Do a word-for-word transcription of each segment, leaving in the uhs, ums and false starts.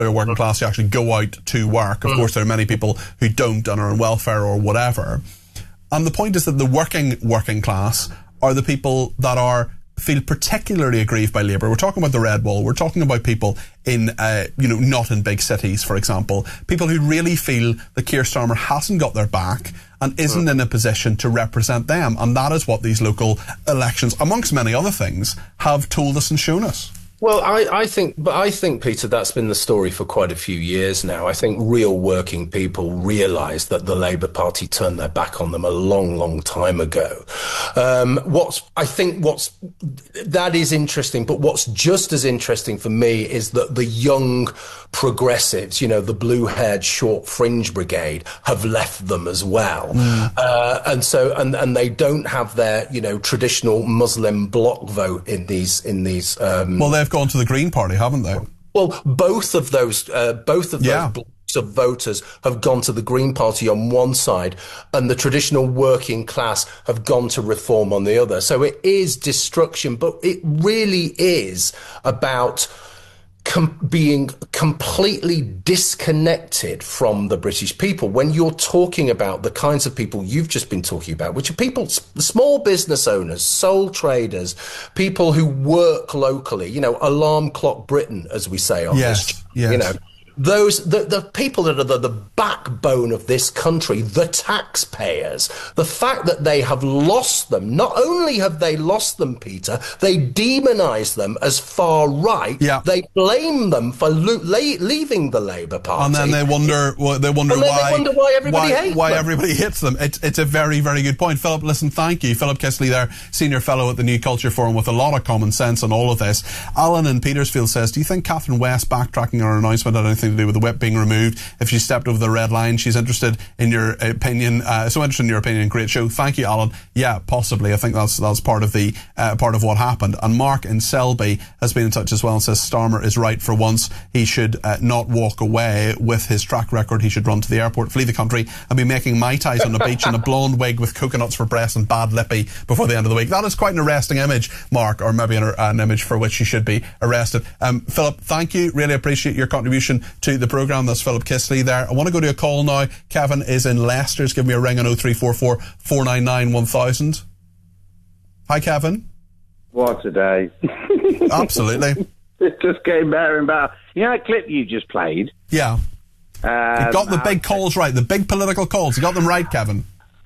are working class who actually go out to work. Of course, there are many people who don't and are on welfare or whatever. And the point is that the working working class are the people that are feel particularly aggrieved by Labour. We're talking about the Red Wall. We're talking about people in, uh, you know, not in big cities, for example. People who really feel that Keir Starmer hasn't got their back and isn't in a position to represent them. And that is what these local elections, amongst many other things, have told us and shown us. Well, I, I think, but I think, Peter, that's been the story for quite a few years now. I think real working people realise that the Labour Party turned their back on them a long, long time ago. Um, what's, I think what's, that is interesting, but what's just as interesting for me is that the young progressives, you know, the blue-haired short fringe brigade, have left them as well. Mm. Uh, and so, and, and they don't have their, you know, traditional Muslim bloc vote in these, in these, um, well, they've gone to the Green Party, haven't they? Well, both of those, uh, both of yeah. those blocks of voters have gone to the Green Party on one side, and the traditional working class have gone to Reform on the other. So it is destruction, but it really is about Com- being completely disconnected from the British people. When you're talking about the kinds of people you've just been talking about, which are people, small business owners, sole traders, people who work locally, you know, alarm clock Britain, as we say on yes, this, yes. you know, those, the, the people that are the, the backbone of this country, the taxpayers, the fact that they have lost them, not only have they lost them, Peter, they demonise them as far right. Yeah. They blame them for lo- la- leaving the Labour Party. And then they wonder, well, they wonder and then why, they wonder why everybody why, hates why them. everybody hates them. It's, it's a very, very good point. Philip, listen, thank you. Philip Kistley there, Senior Fellow at the New Culture Forum with a lot of common sense on all of this. Alan in Petersfield says, do you think Catherine West backtracking her announcement had anything to do with the whip being removed? If she stepped over the red line, she's interested in your opinion. Uh, so interested in your opinion. Great show. Thank you, Alan. Yeah, possibly. I think that's that's part of the uh, part of what happened. And Mark in Selby has been in touch as well and says Starmer is right for once. He should uh, not walk away with his track record. He should run to the airport, flee the country, and be making mai tais on the beach in a blonde wig with coconuts for breasts and bad lippy before the end of the week. That is quite an arresting image, Mark, or maybe an, an image for which he should be arrested. Um, Philip, thank you. Really appreciate your contribution to the programme. That's Philip Kistley there. I want to go to a call now. Kevin is in Leicester's. Give me a ring on oh three four four, four nine nine, one thousand. Hi, Kevin. What a day. Absolutely. It's just getting better and better. You know that clip you just played? Yeah. Um, he got the big calls right, the big political calls. He got them right, Kevin.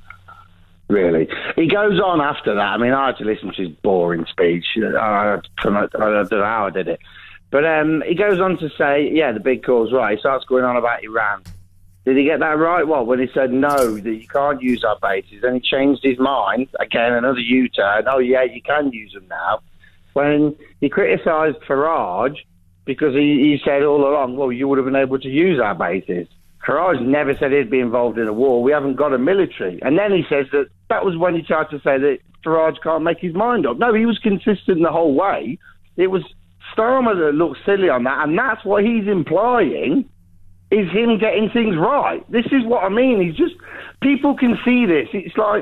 Really? He goes on after that. I mean, I had to listen to his boring speech. I, I, I don't know how I did it. But um, he goes on to say, yeah, the big call's right. He starts going on about Iran. Did he get that right? Well, when he said no, that you can't use our bases, then he changed his mind. Again, another U-turn. Oh, yeah, you can use them now. When he criticised Farage because he, he said all along, well, you would have been able to use our bases. Farage never said he'd be involved in a war. We haven't got a military. And then he says that that was when he tried to say that Farage can't make his mind up. No, he was consistent the whole way. It was Starmer that looked silly on that, and that's what he's implying is him getting things right. This is what I mean. He's just, people can see this. It's like,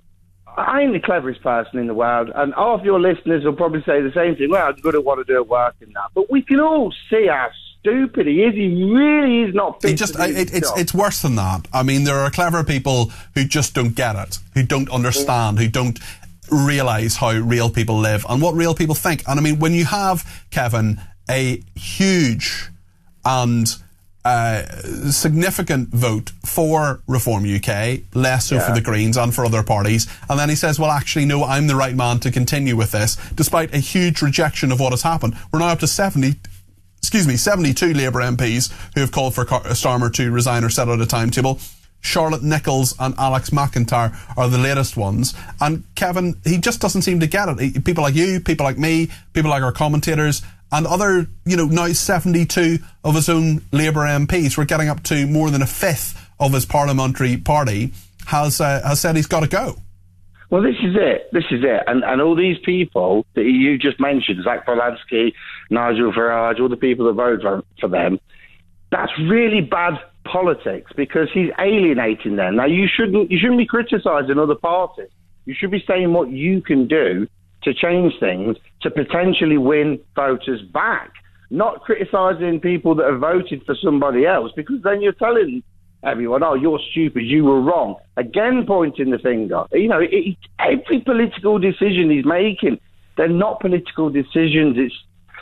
I ain't the cleverest person in the world, and half your listeners will probably say the same thing. Well, I'm good at what I do at work and that. But we can all see how stupid he is. He really is not fit he just, to do it, his it's, job. it's worse than that. I mean, there are clever people who just don't get it, who don't understand, who don't realise how real people live and what real people think. And I mean, when you have, Kevin, a huge and uh, significant vote for Reform U K, less so yeah. for the Greens and for other parties, and then he says, well, actually, no, I'm the right man to continue with this, despite a huge rejection of what has happened. We're now up to seventy, excuse me, seventy-two Labour M Ps who have called for Starmer to resign or set out a timetable. Charlotte Nichols and Alex McIntyre are the latest ones. And Kevin, he just doesn't seem to get it. He, people like you, people like me, people like our commentators, and other, you know, now seventy-two of his own Labour M Ps, we're getting up to more than a fifth of his parliamentary party, has uh, has said he's got to go. Well, this is it. This is it. And and all these people that you just mentioned, Zach Polanski, Nigel Farage, all the people that voted for, for them, that's really bad politics because he's alienating them. Now, you shouldn't you shouldn't be criticising other parties. You should be saying what you can do to change things to potentially win voters back. not criticising people that have voted for somebody else, because then you're telling everyone, oh, you're stupid, you were wrong. Again, pointing the finger. You know, it, it, every political decision he's making, they're not political decisions. It's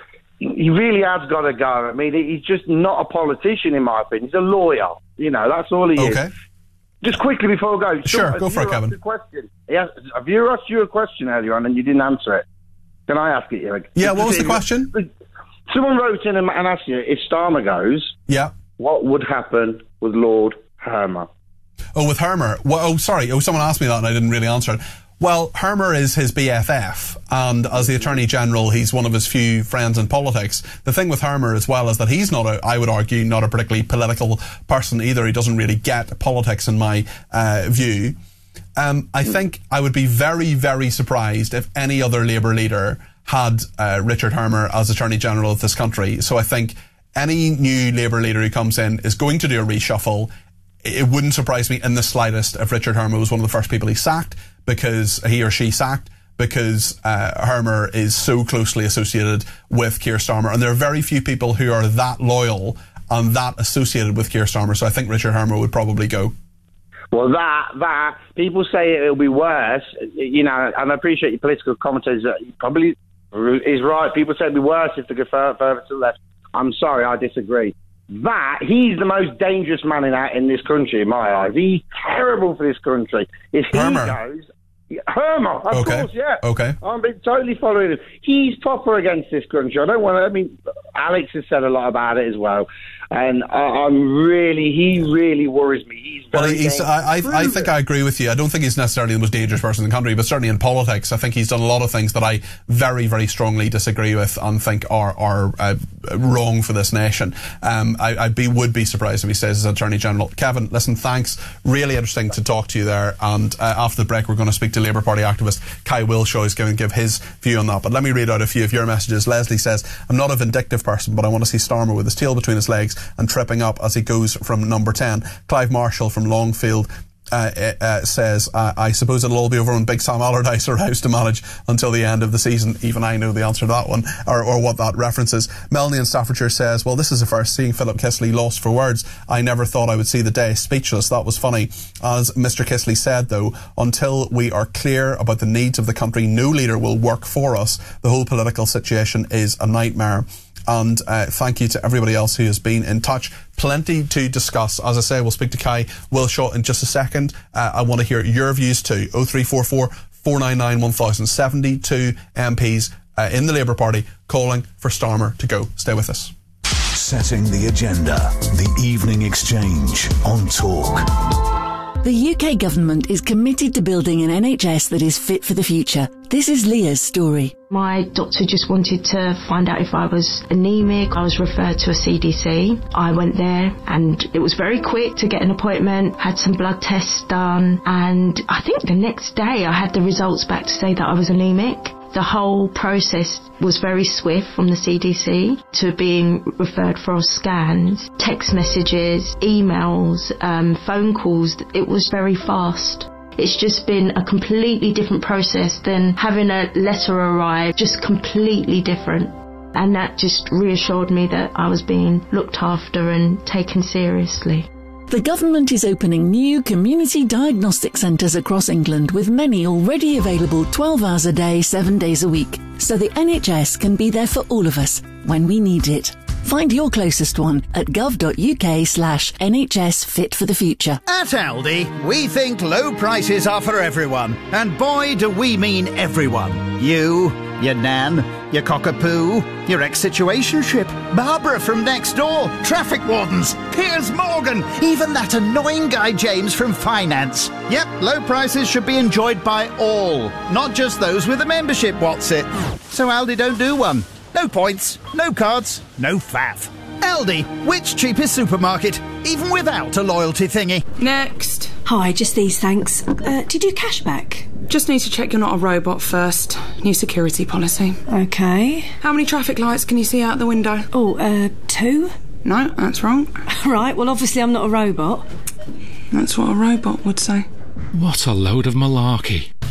He really has got to go. I mean, he's just not a politician, in my opinion. He's a lawyer. You know, that's all he okay. is. Just quickly before I go. Sure, so, go for it, Kevin. Question. Yes, a viewer asked you a question earlier on and you didn't answer it. Can I ask it, you? Yeah, what was the question? Someone wrote in and asked you, if Starmer goes, yeah, what would happen with Lord Hermer? Oh, with Hermer? Well, oh, sorry. Oh, someone asked me that and I didn't really answer it. Well, Hermer is his B F F, and as the Attorney General, he's one of his few friends in politics. The thing with Hermer as well is that he's not a, I would argue, not a particularly political person either. He doesn't really get politics in my uh, view. Um, I think I would be very, very surprised if any other Labour leader had uh, Richard Hermer as Attorney General of this country. So I think any new Labour leader who comes in is going to do a reshuffle. It wouldn't surprise me in the slightest if Richard Hermer was one of the first people he sacked, because he or she sacked, because uh, Hermer is so closely associated with Keir Starmer. And there are very few people who are that loyal and that associated with Keir Starmer. So I think Richard Hermer would probably go. Well, that, that, people say it'll be worse, you know, and I appreciate your political commentators, uh, probably is right. People say it'll be worse if they go further, further to the left. I'm sorry, I disagree. That, he's the most dangerous man in, in this country, in my eyes. He's terrible for this country. If he Hermer. goes... Hermer, of okay. course, yeah. Okay. I'm totally following him. He's proper against this country. I don't want to... I mean, Alex has said a lot about it as well. And I, I'm really... He really worries me. He's very well, he's, I, I, I think I agree with you. I don't think he's necessarily the most dangerous person in the country, but certainly in politics, I think he's done a lot of things that I very, very strongly disagree with and think are are uh, wrong for this nation. Um, I, I be, would be surprised if he stays as Attorney General. Kevin, listen, thanks. Really interesting to talk to you there. And uh, after the break, we're going to speak to Labour Party activist Kai Wilshaw. He's going to give his view on that. But let me read out a few of your messages. Leslie says, I'm not a vindictive person, but I want to see Starmer with his tail between his legs and tripping up as he goes from number ten. Clive Marshall from Longfield uh, uh, says, uh, I suppose it'll all be over when Big Sam Allardyce arrives to manage until the end of the season. Even I know the answer to that one, or, or what that references. Melanie in Staffordshire says, well, this is the first seeing Philip Kisely lost for words. I never thought I would see the day. Speechless. That was funny. As Mister Kisely said, though, until we are clear about the needs of the country, no leader will work for us. The whole political situation is a nightmare. And uh, thank you to everybody else who has been in touch. Plenty to discuss. As I say, we'll speak to Kai Wilshaw in just a second. Uh, I want to hear your views too. oh three four four, four nine nine, one thousand. seventy-two M Ps uh, in the Labour Party calling for Starmer to go. Stay with us. Setting the agenda. The Evening Exchange on Talk. The U K government is committed to building an N H S that is fit for the future. This is Leah's story. My doctor just wanted to find out if I was anemic. I was referred to a C D C. I went there and it was very quick to get an appointment, had some blood tests done, and I think the next day I had the results back to say that I was anemic. The whole process was very swift, from the C D C to being referred for scans, text messages, emails, um, phone calls. It was very fast. It's just been a completely different process than having a letter arrive, just completely different. And that just reassured me that I was being looked after and taken seriously. The government is opening new community diagnostic centres across England, with many already available twelve hours a day, seven days a week. So the N H S can be there for all of us when we need it. Find your closest one at gov.uk slash NHS Fit for the Future. At Aldi, we think low prices are for everyone. And boy, do we mean everyone. You, your nan, your cockapoo, your ex-situationship, Barbara from next door, traffic wardens, Piers Morgan, even that annoying guy James from finance. Yep, low prices should be enjoyed by all, not just those with a membership, what's it? So Aldi don't do one. No points, no cards, no faff. Aldi, which cheapest supermarket, even without a loyalty thingy. Next. Hi, just these, thanks. Uh, did you cash back? Just need to check you're not a robot first. New security policy. Okay. How many traffic lights can you see out the window? Oh, uh, two? No, that's wrong. Right, well, obviously I'm not a robot. That's what a robot would say. What a load of malarkey.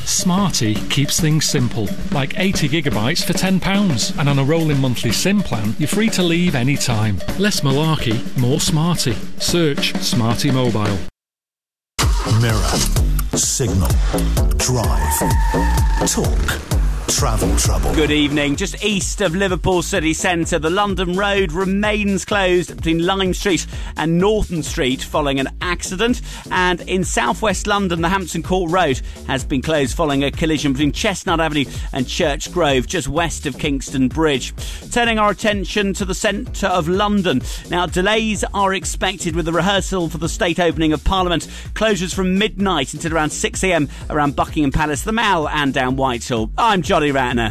Smarty keeps things simple, like eighty gigabytes for ten pounds. And on a rolling monthly SIM plan, you're free to leave any time. Less malarkey, more Smarty. Search Smarty Mobile. Mirror, Signal, Drive, Talk, Travel Trouble. Good evening. Just east of Liverpool city centre, the London Road remains closed between Lime Street and Norton Street following an accident. And in southwest London, the Hampton Court Road has been closed following a collision between Chestnut Avenue and Church Grove, just west of Kingston Bridge. Turning our attention to the centre of London. Now, delays are expected with the rehearsal for the state opening of Parliament. Closures from midnight until around six a m around Buckingham Palace, the Mall and down Whitehall. I'm Johnny Ratner.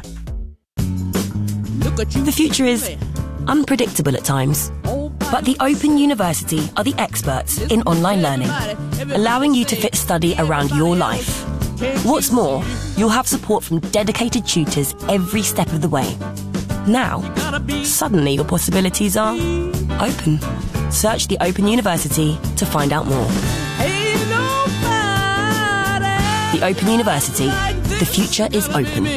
The future is unpredictable at times, but the Open University are the experts in online learning, allowing you to fit study around your life. What's more, you'll have support from dedicated tutors every step of the way. Now, suddenly your possibilities are open. Search the Open University to find out more. The Open University. The future is open.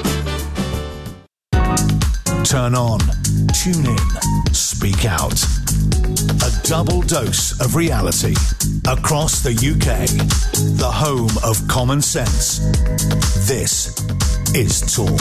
Turn on, tune in, speak out. A double dose of reality across the U K. The home of common sense. This is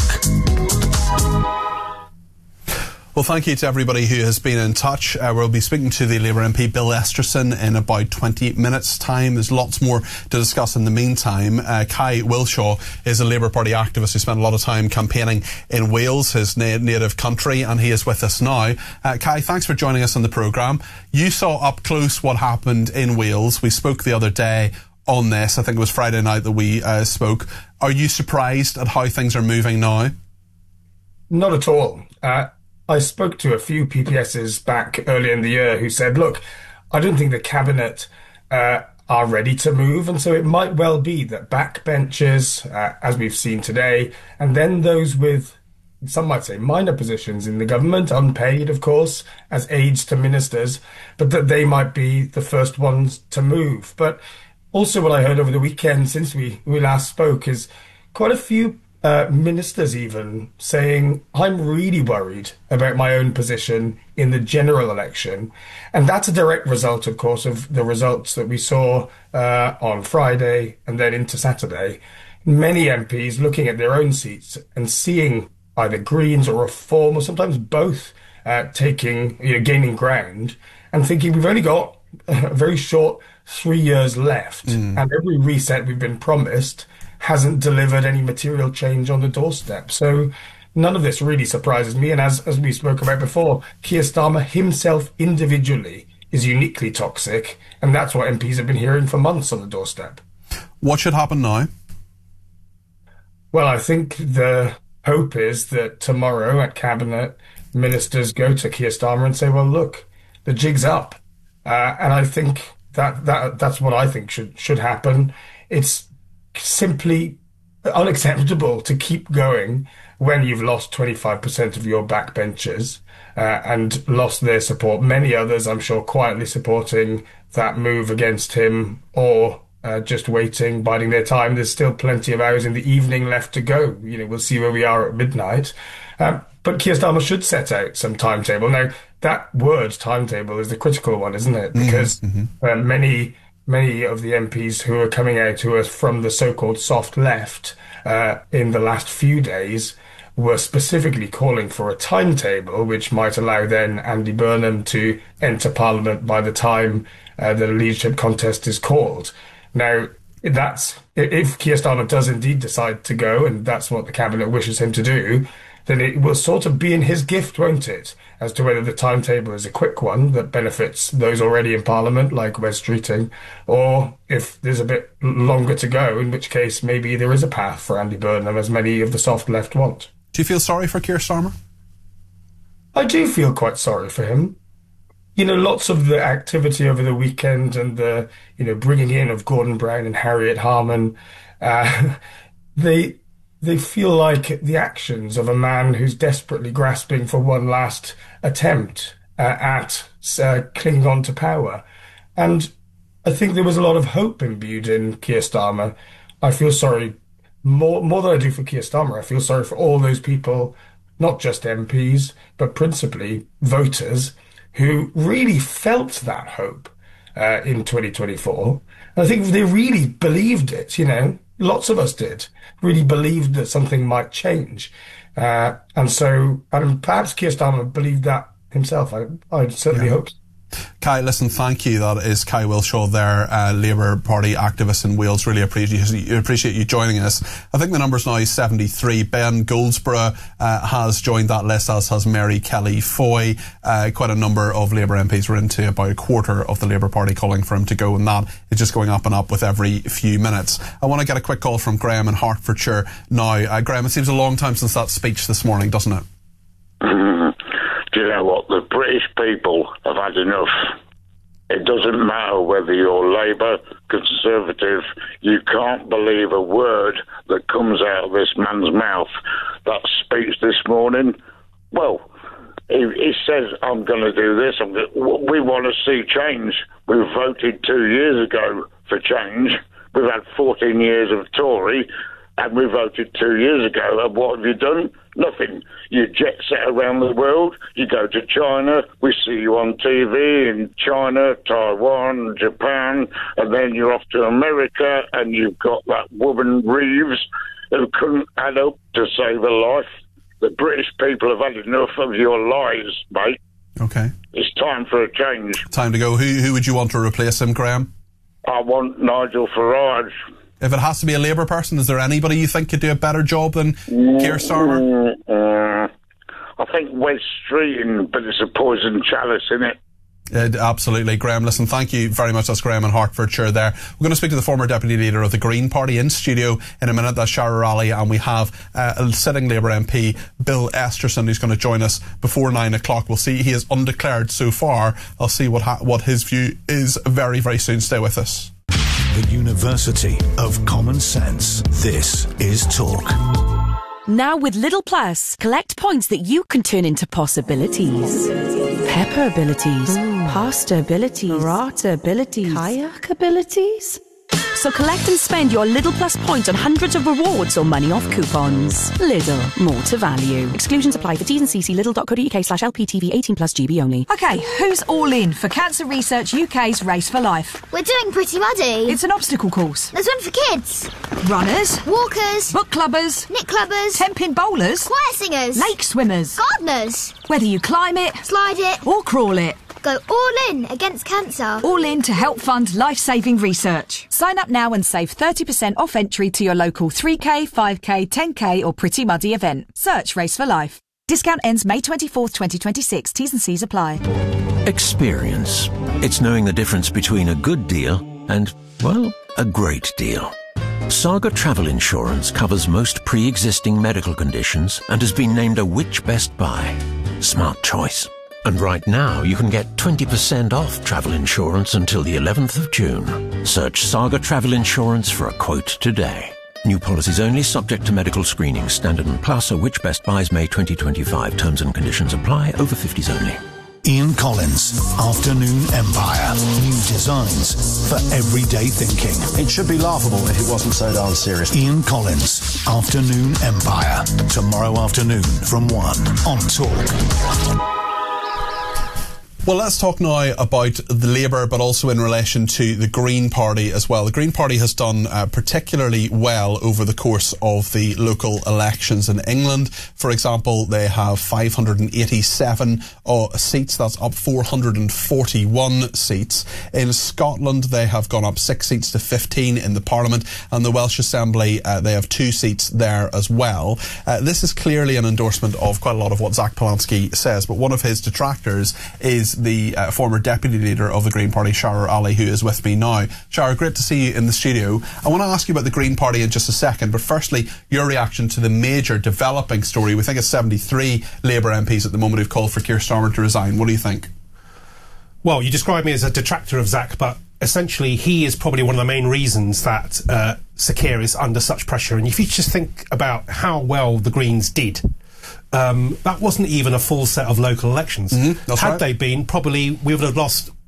Talk. Well, thank you to everybody who has been in touch. Uh, we'll be speaking to the Labour M P Bill Esterson in about twenty minutes' time. There's lots more to discuss in the meantime. Uh, Kai Wilshaw is a Labour Party activist who spent a lot of time campaigning in Wales, his na- native country, and he is with us now. Uh, Kai, thanks for joining us on the programme. You saw up close what happened in Wales. We spoke the other day on this. I think it was Friday night that we uh, spoke. Are you surprised at how things are moving now? Not at all. Uh I spoke to a few P P S's back earlier in the year who said, look, I don't think the Cabinet uh, are ready to move. And so it might well be that backbenchers, uh, as we've seen today, and then those with, some might say, minor positions in the government, unpaid, of course, as aides to ministers, but that they might be the first ones to move. But also what I heard over the weekend since we, we last spoke is quite a few Uh, ministers even saying, I'm really worried about my own position in the general election. And that's a direct result, of course, of the results that we saw uh, on Friday and then into Saturday. Many M Ps looking at their own seats and seeing either Greens or Reform, or sometimes both, uh, taking, you know, gaining ground, and thinking we've only got a very short three years left, mm. and every reset we've been promised hasn't delivered any material change on the doorstep. So none of this really surprises me. And as, as we spoke about before, Keir Starmer himself individually is uniquely toxic. And that's what M Ps have been hearing for months on the doorstep. What should happen now? Well, I think the hope is that tomorrow at Cabinet, ministers go to Keir Starmer and say, well, look, the jig's up. Uh, and I think that, that that's what I think should should happen. It's simply unacceptable to keep going when you've lost twenty-five percent of your backbenchers uh, and lost their support. Many others, I'm sure, quietly supporting that move against him or uh, just waiting, biding their time. There's still plenty of hours in the evening left to go. You know, we'll see where we are at midnight. Um, but Keir Starmer should set out some timetable. Now, that word timetable is the critical one, isn't it? Because mm-hmm. uh, many... Many of the M Ps who are coming out, who are from the so-called soft left uh, in the last few days, were specifically calling for a timetable which might allow then Andy Burnham to enter Parliament by the time uh, the leadership contest is called. Now, that's if Keir Starmer does indeed decide to go, and that's what the Cabinet wishes him to do, then it will sort of be in his gift, won't it, as to whether the timetable is a quick one that benefits those already in Parliament, like Wes Streeting, or if there's a bit longer to go, in which case maybe there is a path for Andy Burnham, as many of the soft left want. Do you feel sorry for Keir Starmer? I do feel quite sorry for him. You know, lots of the activity over the weekend and the, you know, bringing in of Gordon Brown and Harriet Harman, uh, they... They feel like the actions of a man who's desperately grasping for one last attempt uh, at uh, clinging on to power. And I think there was a lot of hope imbued in Keir Starmer. I feel sorry more more than I do for Keir Starmer, I feel sorry for all those people, not just M Ps, but principally voters, who really felt that hope uh, in twenty twenty-four. And I think they really believed it, you know, lots of us did, really believed that something might change. Uh, and so, and perhaps Keir Starmer believed that himself. I, I certainly yeah. hope so. Kai, listen, thank you. That is Kai Wilshaw there, uh, Labour Party activist in Wales. Really appreciate, appreciate you joining us. I think the number's now seventy-three. Ben Goldsborough uh, has joined that list, as has Mary Kelly Foy. Uh, quite a number of Labour M Ps. We're into about a quarter of the Labour Party calling for him to go, and that is just going up and up with every few minutes. I want to get a quick call from Graham in Hertfordshire now. Uh, Graham, it seems a long time since that speech this morning, doesn't it? Do you know what? The British people have had enough. It doesn't matter whether you're Labour, Conservative, you can't believe a word that comes out of this man's mouth. That speech this morning, well, he, he says, I'm going to do this. I'm gonna, we want to see change. We voted two years ago for change. We've had fourteen years of Tory, and we voted two years ago. And what have you done? Nothing. You jet set around the world. You go to China. We see you on T V in China, Taiwan, Japan, and then you're off to America, and you've got that woman Reeves who couldn't add up to save a life. The British people have had enough of your lies, mate. Okay. It's time for a change. Time to go. Who, who would you want to replace him, Graham? I want Nigel Farage. If it has to be a Labour person, is there anybody you think could do a better job than Keir Starmer? Uh, I think Wes Streeting, but it's a poison chalice, isn't it? Uh, absolutely. Graham, listen, thank you very much. That's Graham in Hertfordshire there. We're going to speak to the former Deputy Leader of the Green Party in studio in a minute. That's Shara Raleigh, and we have uh, a sitting Labour M P, Bill Esterson, who's going to join us before nine o'clock. We'll see. He is undeclared so far. I'll see what ha- what his view is very, very soon. Stay with us. The University of Common Sense. This is Talk. Now with Lidl Plus, collect points that you can turn into possibilities. Pepper abilities, pasta abilities, burrata abilities, kayak abilities. So collect and spend your Lidl Plus points on hundreds of rewards or money off coupons. Lidl, more to value. Exclusions apply for T's and C's. Lidl.co.uk slash LPTV eighteen plus G B only. OK, who's all in for Cancer Research U K's Race for Life? We're doing Pretty Muddy. It's an obstacle course. There's one for kids. Runners. Walkers. Book clubbers. Knit clubbers. Ten-pin bowlers. Choir singers. Lake swimmers. Gardeners. Whether you climb it, slide it, or crawl it. Go all in against cancer. All in to help fund life-saving research. Sign up now and save thirty percent off entry to your local three K, five K, ten K or Pretty Muddy event. Search Race for Life. Discount ends May twenty-fourth, twenty twenty-six. T's and C's apply. Experience. It's knowing the difference between a good deal and, well, a great deal. Saga Travel Insurance covers most pre-existing medical conditions and has been named a Which Best Buy. Smart choice. And right now, you can get twenty percent off travel insurance until the eleventh of June. Search Saga Travel Insurance for a quote today. New policies only, subject to medical screening. Standard and Plus or Which Best Buys May twenty twenty-five. Terms and conditions apply. Over fifties only. Ian Collins, Afternoon Empire. New designs for everyday thinking. It should be laughable if it wasn't so darn serious. Ian Collins, Afternoon Empire. Tomorrow afternoon from one on Talk. Well, let's talk now about the Labour, but also in relation to the Green Party as well. The Green Party has done uh, particularly well over the course of the local elections in England. For example, they have five hundred eighty-seven uh, seats. That's up four hundred forty-one seats. In Scotland, they have gone up six seats to fifteen in the Parliament, and the Welsh Assembly, uh, they have two seats there as well. Uh, this is clearly an endorsement of quite a lot of what Zach Polanski says, but one of his detractors is the uh, former Deputy Leader of the Green Party, Shara Ali, who is with me now. Shara, great to see you in the studio. I want to ask you about the Green Party in just a second, but firstly, your reaction to the major developing story. We think it's seventy-three Labour M Ps at the moment who've called for Keir Starmer to resign. What do you think? Well, you describe me as a detractor of Zach, but essentially he is probably one of the main reasons that uh, Sir Keir is under such pressure. And if you just think about how well the Greens did, Um, that wasn't even a full set of local elections. Mm-hmm, Had right. they been, probably we would have lost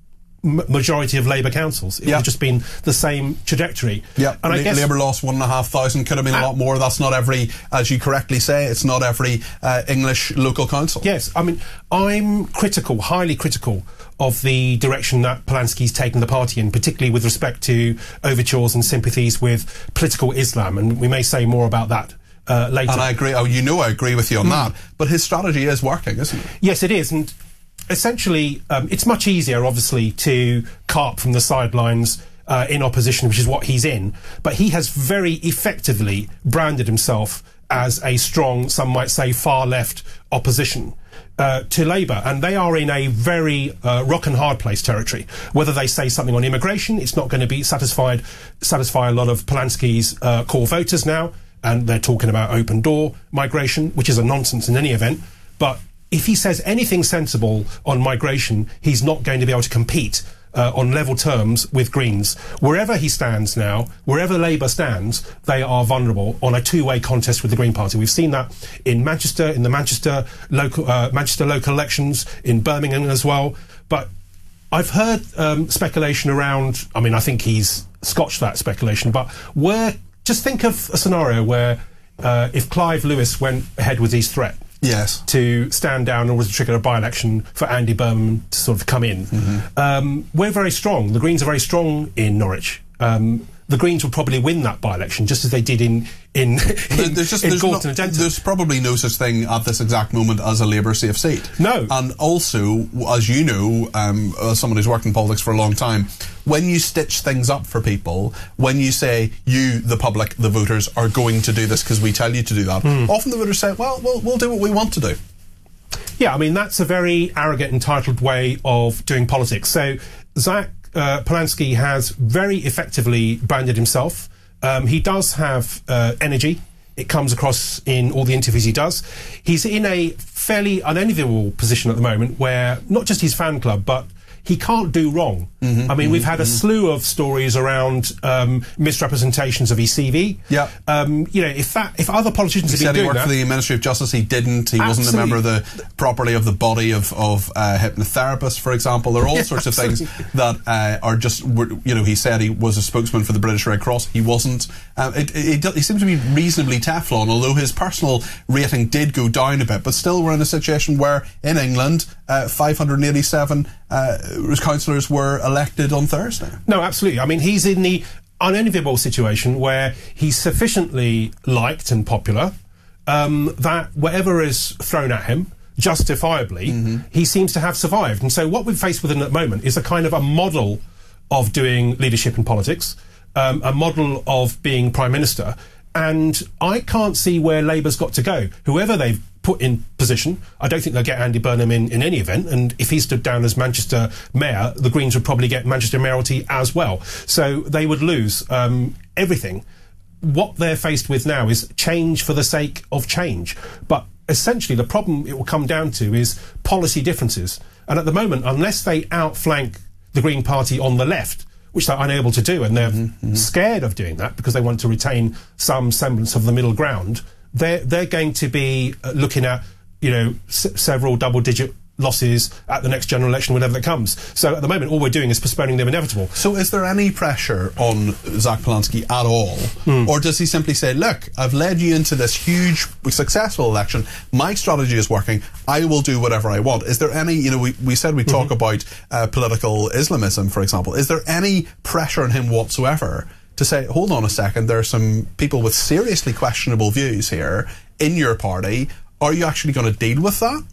m- majority of Labour councils. It Yeah. would have just been the same trajectory. Yeah, and I La- guess Labour lost one and a half thousand. Could have been a lot more. That's not every, as you correctly say, it's not every uh, English local council. Yes, I mean, I'm critical, highly critical of the direction that Polanski's taken the party in, particularly with respect to overtures and sympathies with political Islam, and we may say more about that uh, later. And I agree. Oh, you know, I agree with you on Mm. that. But his strategy is working, isn't it? Yes, it is, and essentially, um, it's much easier, obviously, to carp from the sidelines uh, in opposition, which is what he's in. But he has very effectively branded himself as a strong, some might say, far-left opposition uh, to Labour. And they are in a very uh, rock-and-hard-place territory. Whether they say something on immigration, it's not going to be satisfied, satisfy a lot of Polanski's uh, core voters now. And they're talking about open-door migration, which is a nonsense in any event. But if he says anything sensible on migration, he's not going to be able to compete uh, on level terms with Greens. Wherever he stands now, wherever Labour stands, they are vulnerable on a two-way contest with the Green Party. We've seen that in Manchester, in the Manchester local uh, Manchester local elections, in Birmingham as well. But I've heard um, speculation around. I mean, I think he's scotched that speculation. But where, just think of a scenario where uh, if Clive Lewis went ahead with his threat. Yes. To stand down or was to trigger a by-election for Andy Burnham to sort of come in. Mm-hmm. Um, we're very strong. The Greens are very strong in Norwich. Um, the Greens will probably win that by-election, just as they did in in, in, there's just, in there's, Gorton no, and Denton. there's probably no such thing at this exact moment as a Labour safe seat. No. And also, as you know, um, as someone who's worked in politics for a long time, when you stitch things up for people, when you say, you, the public, the voters, are going to do this because we tell you to do that, Mm. often the voters say, well, we'll, we'll do what we want to do. Yeah, I mean, that's a very arrogant, entitled way of doing politics. So, Zach uh, Polanski has very effectively branded himself. Um, he does have uh, energy. It comes across in all the interviews he does. He's in a fairly unenviable position at the moment where not just his fan club, but he can't do wrong. Mm-hmm, I mean, mm-hmm, we've had a mm-hmm. slew of stories around um, misrepresentations of his C V. Yeah. Um, you know, if that, if other politicians He have been said he doing worked that, for the Ministry of Justice. He didn't. He wasn't a member of the properly of the body of of uh, hypnotherapists, for example. There are all Yeah, sorts of absolutely. things that uh, are just. were- You know, he said he was a spokesman for the British Red Cross. He wasn't. Um, it, it, it, he seems to be reasonably Teflon, although his personal rating did go down a bit. But still, we're in a situation where in England, uh, five hundred eighty-seven uh, councillors were elected on Thursday. No, absolutely. I mean, he's in the unenviable situation where he's sufficiently liked and popular um, that whatever is thrown at him, justifiably, Mm-hmm. he seems to have survived. And so what we're faced with at the moment is a kind of a model of doing leadership in politics, um, a model of being Prime Minister. And I can't see where Labour's got to go. Whoever they've put in position, I don't think they'll get Andy Burnham in, in any event. And if he stood down as Manchester Mayor, the Greens would probably get Manchester Mayoralty as well. So they would lose um, everything. What they're faced with now is change for the sake of change. But essentially, the problem it will come down to is policy differences. And at the moment, unless they outflank the Green Party on the left, which they're unable to do, and they're Mm-hmm. scared of doing that because they want to retain some semblance of the middle ground, they're, they're going to be uh, looking at, you know, s- several double-digit losses at the next general election, whenever that comes. So at the moment, all we're doing is postponing the inevitable. So is there any pressure on Zach Polanski at all? Hmm. Or does he simply say, look, I've led you into this huge, successful election. My strategy is working. I will do whatever I want. Is there any, you know, we, we said we talk about uh, political Islamism, for example. Is there any pressure on him whatsoever to say, hold on a second, there are some people with seriously questionable views here in your party. Are you actually going to deal with that?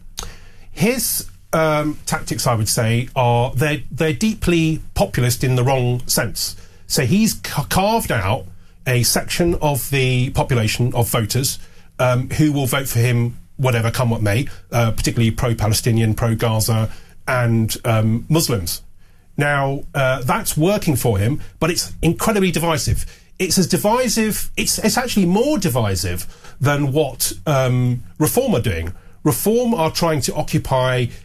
His um, tactics, I would say, are they're, they're deeply populist in the wrong sense. So he's ca- carved out a section of the population of voters um, who will vote for him, whatever come what may, uh, particularly pro-Palestinian, pro-Gaza, and um, Muslims. Now, uh, that's working for him, but it's incredibly divisive. It's as divisive, it's, it's actually more divisive than what um, Reform are doing. Reform are trying to occupy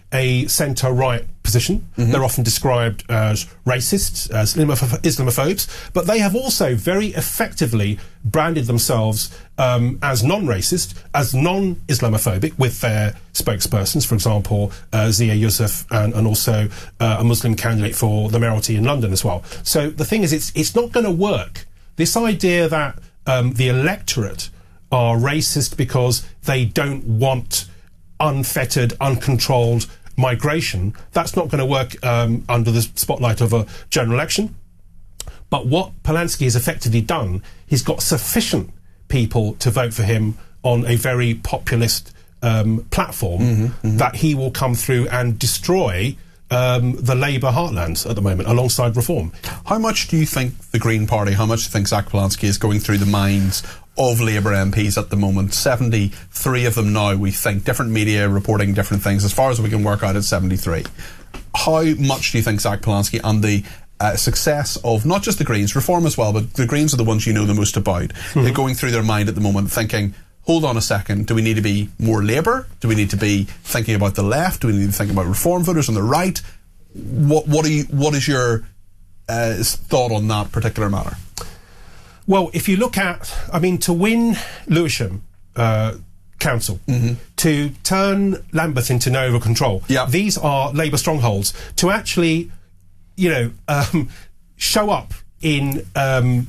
a centre-right position. Mm-hmm. They're often described as racists, as Islamoph- Islamophobes, but they have also very effectively branded themselves um, as non-racist, as non-Islamophobic with their spokespersons, for example, uh, Zia Yusuf, and, and also uh, a Muslim candidate for the mayoralty in London as well. So the thing is, it's, it's not going to work. This idea that um, the electorate are racist because they don't want unfettered, uncontrolled migration, that's not going to work um, under the spotlight of a general election. But what Polanski has effectively done, he's got sufficient people to vote for him on a very populist um, platform mm-hmm, mm-hmm. that he will come through and destroy um, the Labour heartlands at the moment, alongside Reform. How much do you think the Green Party, how much do you think Zach Polanski is going through the minds of Labour M Ps at the moment? seventy-three of them now, we think. Different media reporting different things. As far as we can work out, it's seventy-three. How much do you think Zach Polanski and the uh, success of not just the Greens, Reform as well, but the Greens are the ones you know the most about, mm-hmm. they're going through their mind at the moment thinking, hold on a second, do we need to be more Labour? Do we need to be thinking about the left? Do we need to think about Reform voters on the right? What, what, are you, what is your uh, thought on that particular matter? Well, if you look at, I mean, to win Lewisham uh, Council, mm-hmm. to turn Lambeth into Nova Control, yeah. these are Labour strongholds. To actually, you know, um, show up in um,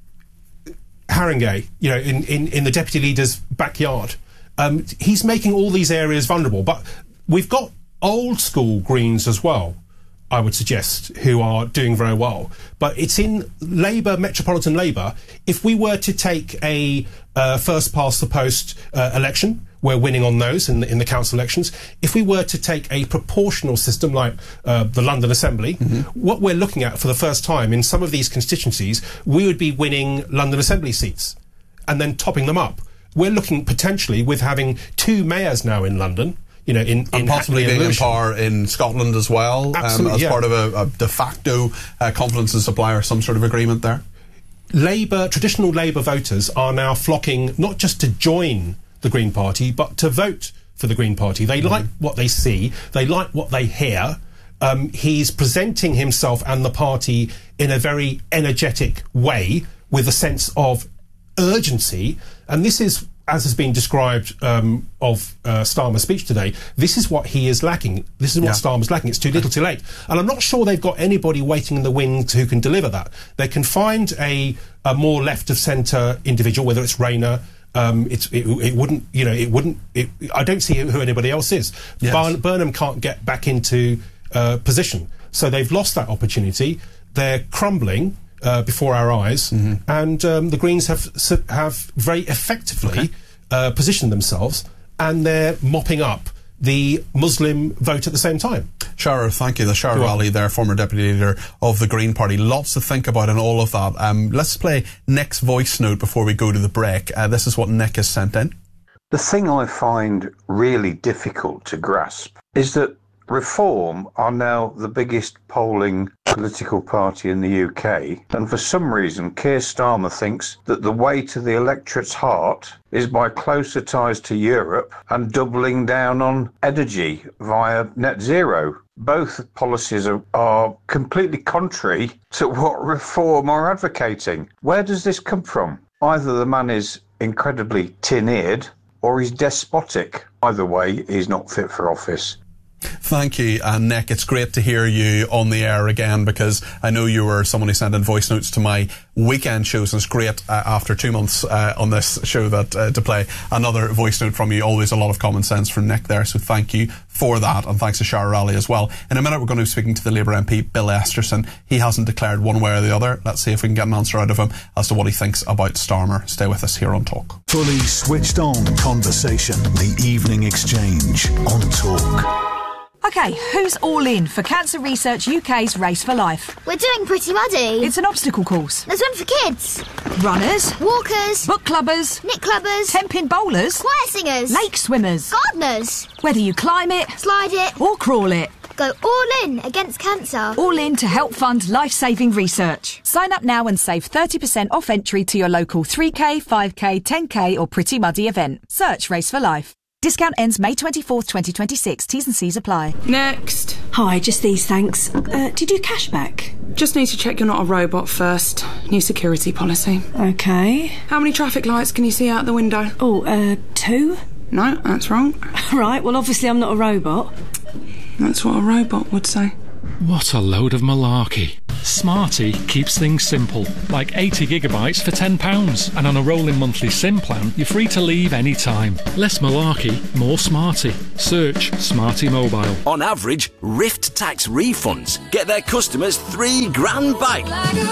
Haringey, you know, in, in, in the Deputy Leader's backyard, um, he's making all these areas vulnerable. But we've got old school Greens as well, I would suggest, who are doing very well. But it's in Labour, Metropolitan Labour. If we were to take a uh, first-past-the-post uh, election, we're winning on those in the, in the council elections. If we were to take a proportional system like uh, the London Assembly, mm-hmm. what we're looking at for the first time in some of these constituencies, we would be winning London Assembly seats and then topping them up. We're looking potentially with having two mayors now in London, you know, in, in and possibly being in power in Scotland as well, um, as yeah. part of a, a de facto uh, confidence and supply or some sort of agreement there. Labour, traditional Labour voters are now flocking not just to join the Green Party, but to vote for the Green Party. They mm-hmm. like what they see, they like what they hear. Um, he's presenting himself and the party in a very energetic way with a sense of urgency, and this is, as has been described um, of uh, Starmer's speech today, this is what he is lacking. This is what yeah. Starmer's lacking. It's too little, too late. And I'm not sure they've got anybody waiting in the wings who can deliver that. They can find a, a more left-of-centre individual, whether it's Rayner. Um, it's, it, it wouldn't, you know, it wouldn't. It, I don't see who anybody else is. Yes. Barn, Burnham can't get back into uh, position, so they've lost that opportunity. They're crumbling Uh, before our eyes, mm-hmm. and um, the Greens have have very effectively okay. uh, positioned themselves, and they're mopping up the Muslim vote at the same time. Shara, thank you. The Shara Raleigh, there, former deputy leader of the Green Party. Lots to think about in all of that. Um, let's play Nick's voice note before we go to the break. Uh, this is what Nick has sent in. The thing I find really difficult to grasp is that Reform are now the biggest polling political party in the U K, and for some reason Keir Starmer thinks that the way to the electorate's heart is by closer ties to Europe and doubling down on energy via net zero. Both policies are, are completely contrary to what Reform are advocating. Where does this come from? Either the man is incredibly tin-eared or he's despotic. Either way, he's not fit for office. Thank you, and Nick, it's great to hear you on the air again, because I know you were someone who sent in voice notes to my weekend shows, and it's great uh, after two months uh, on this show that uh, to play another voice note from you. Always a lot of common sense from Nick there, so thank you for that, and thanks to Shara Raleigh as well. In a minute we're going to be speaking to the Labour M P Bill Esterson. He hasn't declared one way or the other. Let's see if we can get an answer out of him as to what he thinks about Starmer. Stay with us here on Talk. Fully switched on conversation, the evening exchange on Talk. OK, who's all in for Cancer Research U K's Race for Life? We're doing Pretty Muddy. It's an obstacle course. There's one for kids. Runners. Walkers. Book clubbers. Nick clubbers. Ten-pin bowlers. Choir singers. Lake swimmers. Gardeners. Whether you climb it, slide it, or crawl it. Go all in against cancer. All in to help fund life-saving research. Sign up now and save thirty percent off entry to your local three K, five K, ten K or Pretty Muddy event. Search Race for Life. Discount ends May twenty-fourth, twenty twenty-six. T's and C's apply. Next. Hi, just these, thanks. Uh, do you do cashback? Just need to check you're not a robot first. New security policy. Okay. How many traffic lights can you see out the window? Oh, uh, two? No, that's wrong. Right, well, obviously I'm not a robot. That's what a robot would say. What a load of malarkey. Smarty keeps things simple, like eighty gigabytes for ten pounds, and on a rolling monthly SIM plan, you're free to leave any time. Less malarkey, more Smarty. Search Smarty Mobile. On average, Rift Tax refunds get their customers three grand back.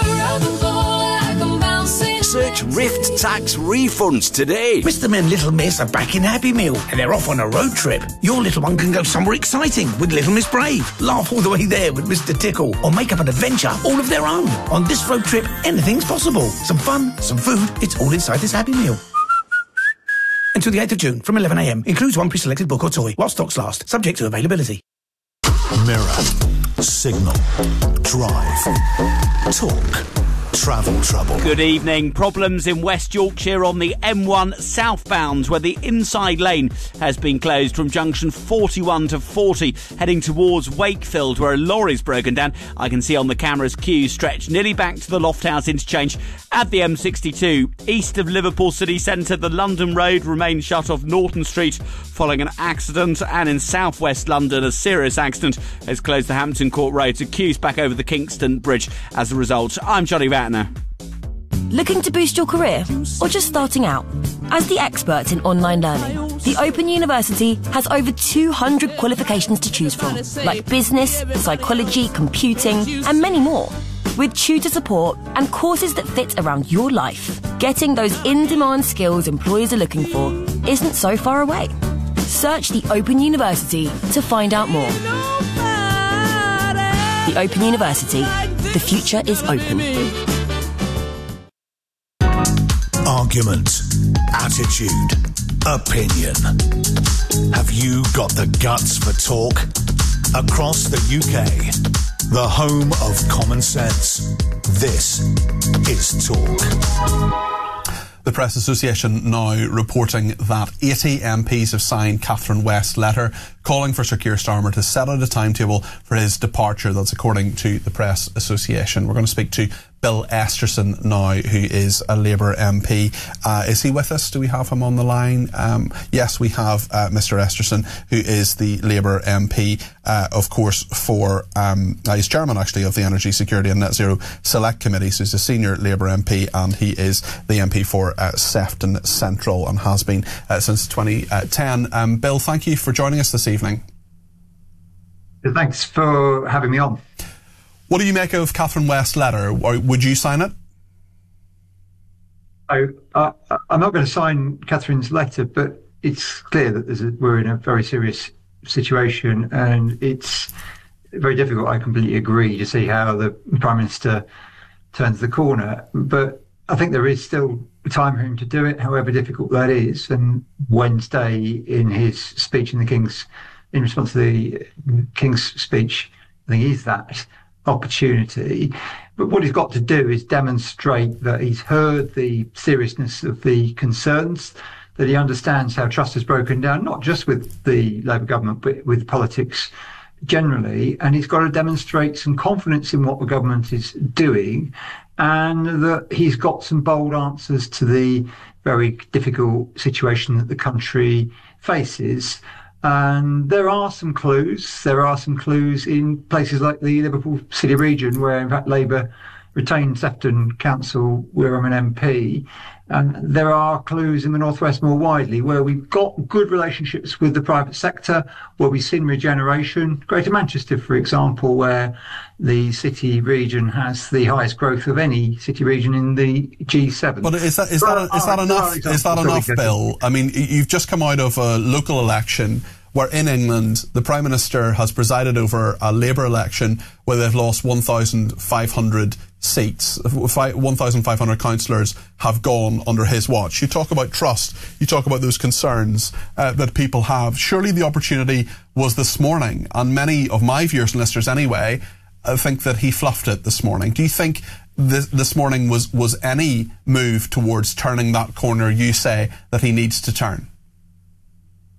Search Rift Tax refunds today. Mister and Little Miss are back in Happy Meal and they're off on a road trip. Your little one can go somewhere exciting with Little Miss Brave, laugh all the way there with Mister Tickle, or make up an adventure all of their own. On this road trip, anything's possible. Some fun, some food, it's all inside this Happy Meal. Until the eighth of June from eleven a m. Includes one pre-selected book or toy while stocks last, subject to availability. Mirror, Signal, Drive, Talk, Travel Trouble. Good evening. Problems in West Yorkshire on the M one southbound, where the inside lane has been closed from junction forty-one to forty, heading towards Wakefield, where a lorry's broken down. I can see on the camera's queues stretch nearly back to the Lofthouse interchange at the M sixty-two. East of Liverpool city centre, the London Road remains shut off Norton Street following an accident, and in southwest London, a serious accident has closed the Hampton Court Road to queues back over the Kingston Bridge as a result. I'm Johnny Ratner. Looking to boost your career or just starting out? As the experts in online learning, the Open University has over two hundred qualifications to choose from, like business, psychology, computing, and many more. With tutor support and courses that fit around your life, getting those in-demand skills employers are looking for isn't so far away. Search the Open University to find out more. The Open University. The future is open. Argument, attitude, opinion. Have you got the guts for talk? Across the U K, the home of common sense, this is Talk. The Press Association now reporting that eighty M Ps have signed Catherine West's letter calling for Sir Keir Starmer to set out a timetable for his departure. That's according to the Press Association. We're going to speak to Bill Esterson now, who is a Labour M P. Uh, is he with us? Do we have him on the line? Um, yes, we have uh, Mister Esterson, who is the Labour M P, uh, of course, for, um, uh, he's chairman actually of the Energy Security and Net Zero Select Committee, so he's a senior Labour M P, and he is the M P for uh, Sefton Central and has been uh, since twenty ten. Um, Bill, thank you for joining us this evening. Thanks for having me on. What do you make of Catherine West's letter? Or would you sign it? I, I, I'm not going to sign Catherine's letter, but it's clear that there's a, we're in a very serious situation, and it's very difficult. I completely agree to see how the Prime Minister turns the corner, but I think there is still time for him to do it, however difficult that is. And Wednesday, in his speech in the King's, in response to the King's speech, I think he's that opportunity. But what he's got to do is demonstrate that he's heard the seriousness of the concerns, that he understands how trust has broken down, not just with the Labour government, but with politics generally. And he's got to demonstrate some confidence in what the government is doing, and that he's got some bold answers to the very difficult situation that the country faces. And there are some clues. There are some clues in places like the Liverpool City region, where in fact Labour retained Sefton Council, where I'm an M P. And there are clues in the Northwest more widely, where we've got good relationships with the private sector, where we've seen regeneration. Greater Manchester, for example, where the city region has the highest growth of any city region in the G seven. But is that is that is that enough? Is that enough, Bill? I mean, you've just come out of a local election where in England the Prime Minister has presided over a Labour election where they've lost one thousand five hundred seats. one thousand five hundred councillors have gone under his watch. You talk about trust. You talk about those concerns uh, that people have. Surely the opportunity was this morning, and many of my viewers and listeners anyway I think that he fluffed it this morning. Do you think this, this morning was, was any move towards turning that corner you say that he needs to turn?